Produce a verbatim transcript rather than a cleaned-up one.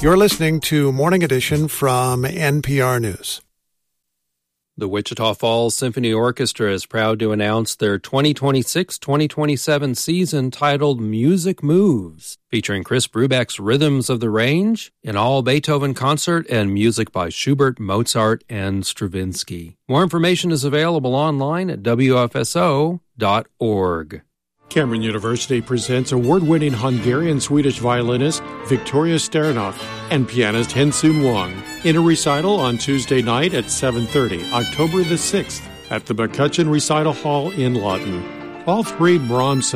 You're listening to Morning Edition from N P R News. The Wichita Falls Symphony Orchestra is proud to announce their twenty twenty-six twenty twenty-seven season titled Music Moves, featuring Chris Brubeck's Rhythms of the Range, an all-Beethoven concert, and music by Schubert, Mozart, and Stravinsky. More information is available online at W F S O dot org. Cameron University presents award-winning Hungarian-Swedish violinist Victoria Sternov and pianist Hensun Wang in a recital on Tuesday night at seven thirty, October the sixth, at the McCutcheon Recital Hall in Lawton. All three Brahms